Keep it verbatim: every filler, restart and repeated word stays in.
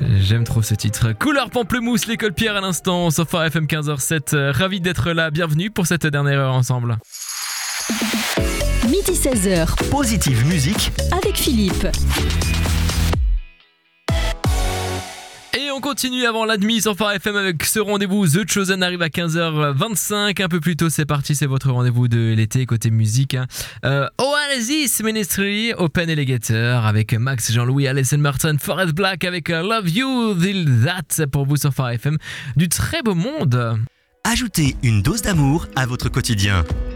J'aime trop ce titre. Couleur pamplemousse, l'école Pierre à l'instant, sur Phare F M quinze heures sept. Ravi d'être là, bienvenue pour cette dernière heure ensemble. Midi seize heures. Positive musique avec Philippe. Et on continue avant l'admis sur Phare F M avec ce rendez-vous. The Chosen arrive à quinze heures vingt-cinq. Un peu plus tôt, c'est parti. C'est votre rendez-vous de l'été côté musique. Hein. Euh, Oasis Ministry, Open Alligator avec Max Jean-Louis, Alison Martin, Forest Black avec Love You Till That pour vous sur Phare F M. Du très beau monde. Ajoutez une dose d'amour à votre quotidien.